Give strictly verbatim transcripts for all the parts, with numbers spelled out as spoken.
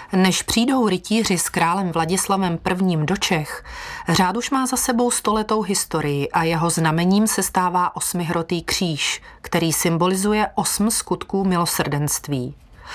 Než přijdou rytíři s králem Vladislavem prvním do Čech, řád už má za sebou stoletou historii a jeho znamením se stává osmihrotý kříž, který symbolizuje osm skutků milosrdenství.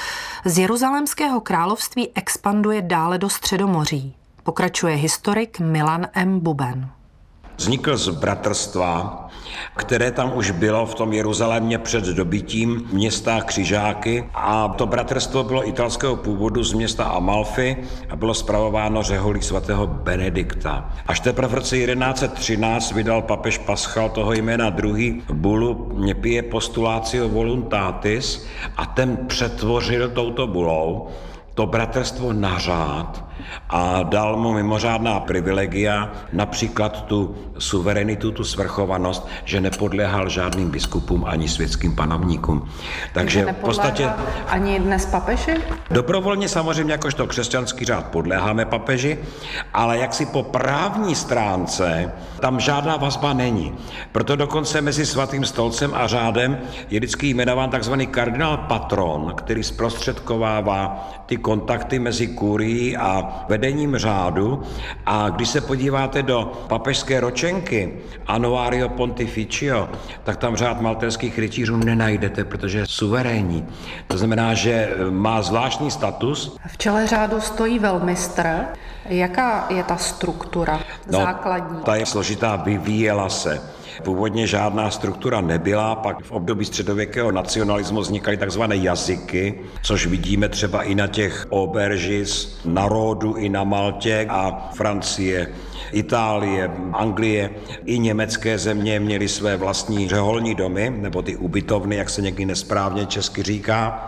Z Jeruzalémského království expanduje dále do Středomoří. Pokračuje historik Milan M. Buben. Vznikl z bratrstva, které tam už bylo v tom Jeruzalémě před dobytím města Křižáky, a to bratrstvo bylo italského původu z města Amalfi a bylo spravováno řeholí svatého Benedikta. Až teprve v roce jedenáct set třináct vydal papež Paschal toho jména druhý bulu Pie Postulatio Voluntatis a ten přetvořil touto bulou to bratrstvo na řád a dal mu mimořádná privilegia, například tu suverenitu, tu svrchovanost, že nepodléhal žádným biskupům ani světským panovníkům. Takže v podstatě ani dnes papeži? Dobrovolně samozřejmě, jakožto křesťanský řád podléháme papeži, ale jaksi po právní stránce tam žádná vazba není. Proto dokonce mezi svatým stolcem a řádem je vždycky jmenován takzvaný kardinál patron, který zprostředkovává ty kontakty mezi kurií a vedením řádu. A když se podíváte do papežské ročenky Annuario Pontificio, tak tam řád maltézských rytířů nenajdete, protože je suverénní. To znamená, že má zvláštní status. V čele řádu stojí velmistr. Jaká je ta struktura no, základní? Ta je složitá, vyvíjela se. Původně žádná struktura nebyla, pak v období středověkého nacionalismu vznikaly takzvané jazyky, což vidíme třeba i na těch auberges na Rhodu i na Maltě, a Francie, Itálie, Anglie i německé země měly své vlastní řeholní domy, nebo ty ubytovny, jak se někdy nesprávně česky říká.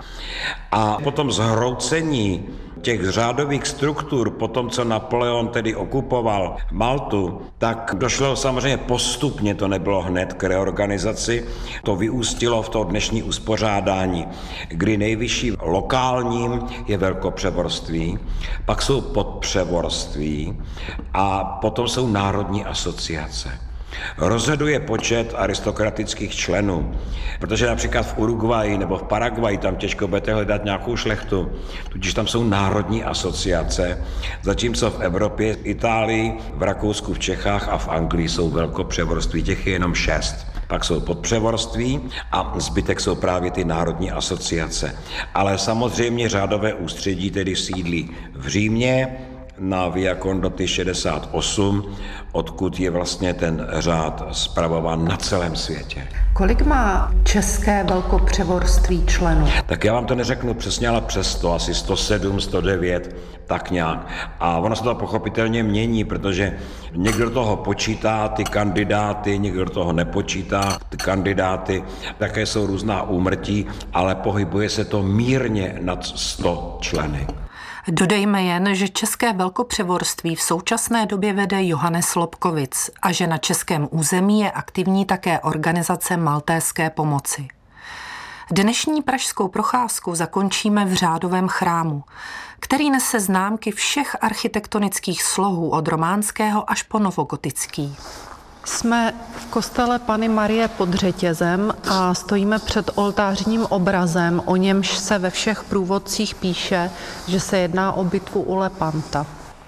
A potom zhroucení těch řádových struktur, po tom, co Napoleon tedy okupoval Maltu, tak došlo samozřejmě postupně, to nebylo hned, k reorganizaci. To vyústilo v to dnešní uspořádání, kdy nejvyšší lokálním je velkopřevorství, pak jsou podpřevorství a potom jsou národní asociace. Rozhoduje počet aristokratických členů, protože například v Uruguayi nebo v Paraguayi tam těžko budete hledat nějakou šlechtu, tudíž tam jsou národní asociace, zatímco v Evropě, v Itálii, v Rakousku, v Čechách a v Anglii jsou velkopřevorství, těch je jenom šest. Pak jsou podpřevorství a zbytek jsou právě ty národní asociace. Ale samozřejmě řádové ústředí tedy sídlí v Římě, na Via Condotti šedesát osm, odkud je vlastně ten řád spravován na celém světě. Kolik má české velkopřevorství členů? Tak já vám to neřeknu přesně, ale přes sto, asi sto sedm, sto devět, tak nějak. A ono se to pochopitelně mění, protože někdo do toho počítá ty kandidáty, někdo do toho nepočítá ty kandidáty, také jsou různá úmrtí, ale pohybuje se to mírně nad sto členy. Dodejme jen, že české velkopřevorství v současné době vede Johannes Lobkowicz a že na českém území je aktivní také organizace Maltéské pomoci. Dnešní pražskou procházku zakončíme v řádovém chrámu, který nese známky všech architektonických slohů od románského až po novogotický. Jsme v kostele Panny Marie pod Řetězem a stojíme před oltářním obrazem, o němž se ve všech průvodcích píše, že se jedná o bitvu u Lepanta.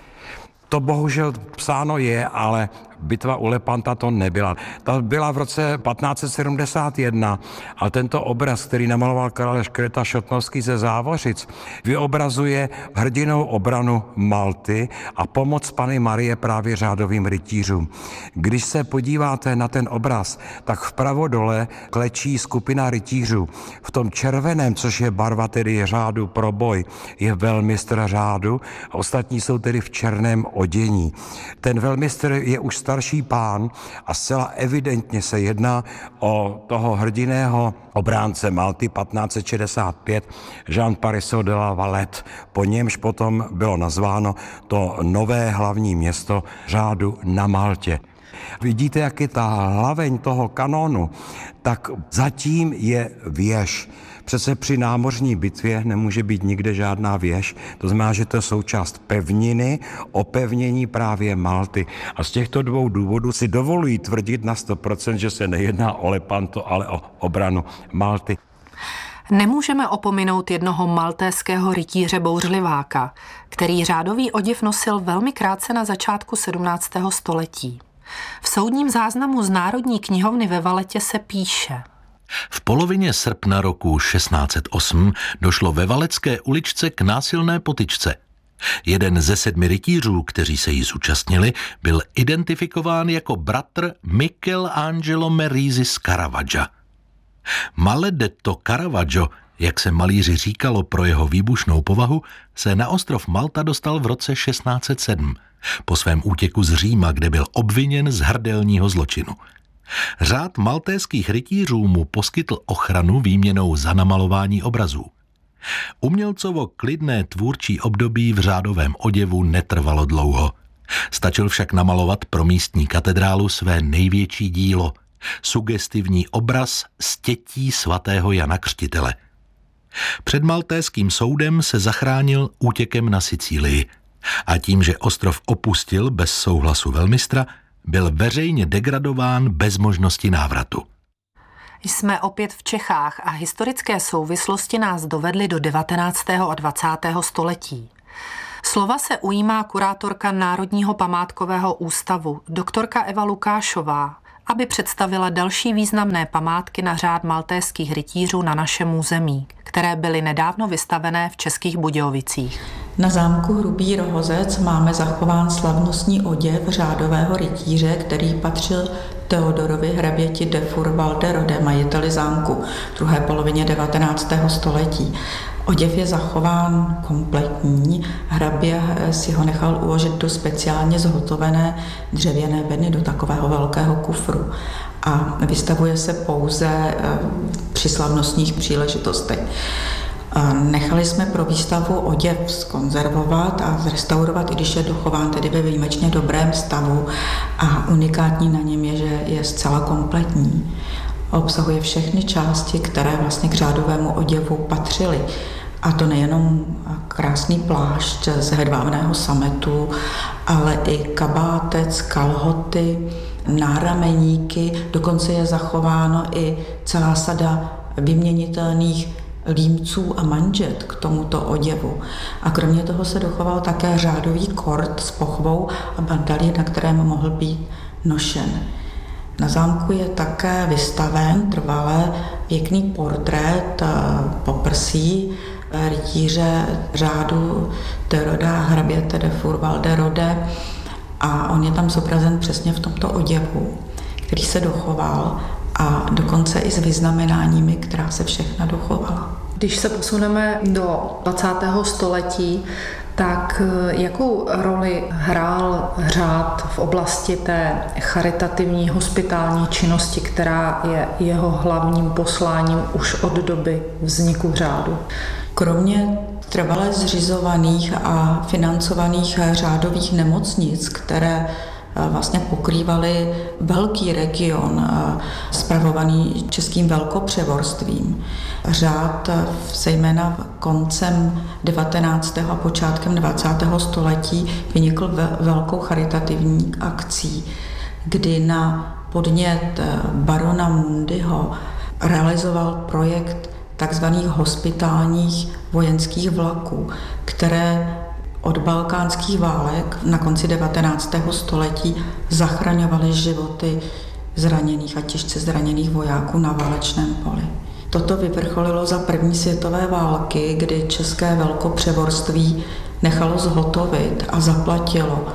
To bohužel psáno je, ale bitva u Lepanta to nebyla. Ta byla v roce patnáct set sedmdesát jedna a tento obraz, který namaloval Karel Škreta Šotnovský ze Závořic, vyobrazuje hrdinou obranu Malty a pomoc Panny Marie právě řádovým rytířům. Když se podíváte na ten obraz, tak vpravo dole klečí skupina rytířů. V tom červeném, což je barva tedy řádu pro boj, je velmistr řádu a ostatní jsou tedy v černém odění. Ten velmistr je už starší pán a zcela evidentně se jedná o toho hrdiného obránce Malty patnáct set šedesát pět Jean Parisot de la Valette, po němž potom bylo nazváno to nové hlavní město řádu na Maltě. Vidíte, jak je ta hlaveň toho kanónu, tak zatím je věž. Přece při námořní bitvě nemůže být nikde žádná věž, to znamená, že to je součást pevniny, opevnění právě Malty. A z těchto dvou důvodů si dovolují tvrdit na sto procent, že se nejedná o Lepanto, ale o obranu Malty. Nemůžeme opominout jednoho maltéského rytíře bouřliváka, který řádový oděv nosil velmi krátce na začátku sedmnáctého století. V soudním záznamu z Národní knihovny ve Valetě se píše: V polovině srpna roku šestnáct set osm došlo ve Valecké uličce k násilné potyčce. Jeden ze sedmi rytířů, kteří se jí zúčastnili, byl identifikován jako bratr Michelangelo Merisi z Caravaggia. Maledetto Caravaggio, jak se malíři říkalo pro jeho výbušnou povahu, se na ostrov Malta dostal v roce šestnáct set sedm, po svém útěku z Říma, kde byl obviněn z hrdelního zločinu. Řád maltéských rytířů mu poskytl ochranu výměnou za namalování obrazů. Umělcovo klidné tvůrčí období v řádovém oděvu netrvalo dlouho. Stačil však namalovat pro místní katedrálu své největší dílo, sugestivní obraz Stětí svatého Jana Křtitele. Před maltéským soudem se zachránil útěkem na Sicílii a tím, že ostrov opustil bez souhlasu velmistra, byl veřejně degradován bez možnosti návratu. Jsme opět v Čechách a historické souvislosti nás dovedly do devatenáctého a dvacátého století. Slova se ujímá kurátorka Národního památkového ústavu, doktorka Eva Lukášová, aby představila další významné památky na řád maltéských rytířů na našem území, které byly nedávno vystavené v Českých Budějovicích. Na zámku Hrubý Rohozec máme zachován slavnostní oděv řádového rytíře, který patřil Teodorovi hraběti de Furwalderode, majiteli zámku v druhé polovině devatenáctého století. Oděv je zachován kompletní, hrabě si ho nechal uložit do speciálně zhotovené dřevěné bedny, do takového velkého kufru a vystavuje se pouze při slavnostních příležitostech. Nechali jsme pro výstavu oděv zkonzervovat a zrestaurovat, i když je dochován tedy ve výjimečně dobrém stavu, a unikátní na něm je, že je zcela kompletní. Obsahuje všechny části, které vlastně k řádovému oděvu patřily. A to nejenom krásný plášť z hedvábného sametu, ale i kabátec, kalhoty, nárameníky, dokonce je zachováno i celá sada vyměnitelných límců a manžet k tomuto oděvu. A kromě toho se dochoval také řádový kort s pochvou a bandalí, na kterém mohl být nošen. Na zámku je také vystaven trvalé pěkný portrét poprsí rytíře řádu Teododa hraběte de Furwalderode a on je tam zobrazen přesně v tomto oděvu, který se dochoval, a dokonce i s vyznamenáními, která se všechna dochovala. Když se posuneme do dvacátého století, tak jakou roli hrál řád v oblasti té charitativní hospitální činnosti, která je jeho hlavním posláním už od doby vzniku řádu? Kromě trvale zřizovaných a financovaných řádových nemocnic, které vlastně pokrývaly velký region spravovaný českým velkopřevorstvím. Řád zejména koncem devatenáctého a počátkem dvacátého století vynikl velkou charitativní akcí, kdy na podnět barona Mundyho realizoval projekt takzvaných hospitálních vojenských vlaků, které od balkánských válek na konci devatenáctého století zachraňovaly životy zraněných a těžce zraněných vojáků na válečném poli. Toto vyvrcholilo za první světové války, kdy české velkopřevorství nechalo zhotovit a zaplatilo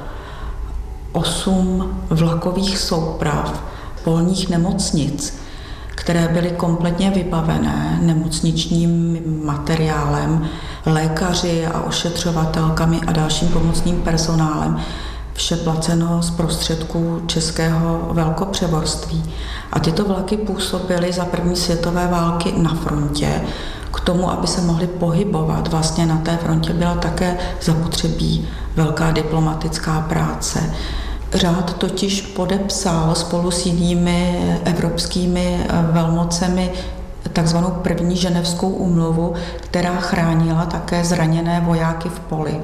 osm vlakových souprav polních nemocnic, které byly kompletně vybavené nemocničním materiálem, lékaři a ošetřovatelkami a dalším pomocným personálem. Vše placeno z prostředků českého velkopřevorství. A tyto vlaky působily za první světové války na frontě. K tomu, aby se mohly pohybovat, vlastně na té frontě byla také zapotřebí velká diplomatická práce. Řád totiž podepsal spolu s jinými evropskými velmocemi takzvanou první ženevskou úmluvu, která chránila také zraněné vojáky v poli.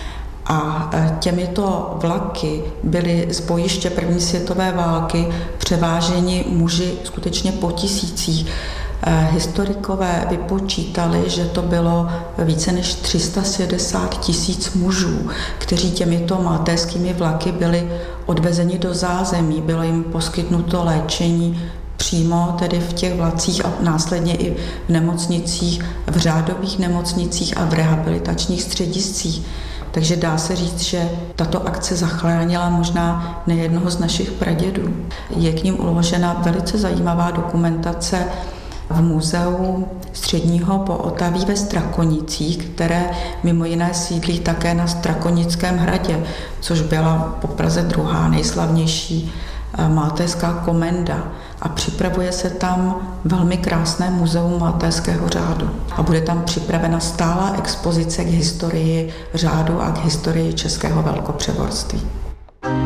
A těmito vlaky byly z bojiště první světové války převáženi muži skutečně po tisících Historikové vypočítali, že to bylo více než tři sta šedesát tisíc mužů, kteří těmito maltéskými vlaky byli odvezeni do zázemí, bylo jim poskytnuto léčení přímo tedy v těch vlacích a následně i v nemocnicích, v řádových nemocnicích a v rehabilitačních střediscích. Takže dá se říct, že tato akce zachránila možná nejednoho z našich pradědů. Je k nim uložena velice zajímavá dokumentace v muzeu Středního Pootaví ve Strakonicích, které mimo jiné sídlí také na Strakonickém hradě, což byla po Praze druhá nejslavnější maltéská komenda. A připravuje se tam velmi krásné muzeum maltéského řádu. A bude tam připravena stálá expozice k historii řádu a k historii českého velkopřevorství.